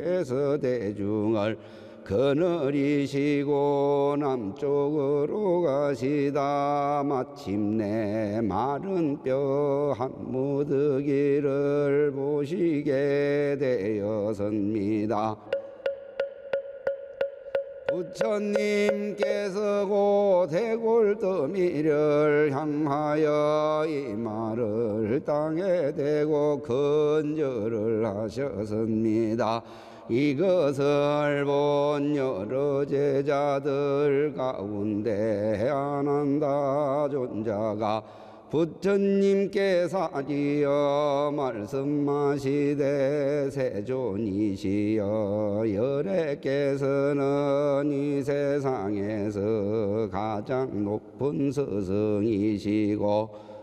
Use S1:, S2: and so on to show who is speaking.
S1: 부처님께서 대중을 거느리시고 남쪽으로 가시다 마침내 마른 뼈 한 무더기를 보시게 되었습니다. 부처님께서 고 대골더미를 향하여 이 말을 땅에 대고 건절을 하셨습니다. 이것을 본 여러 제자들 가운데 아난다 존자가 부처님께서 하지어 말씀하시되 세존이시여 열애께서는 이 세상에서 가장 높은 스승이시고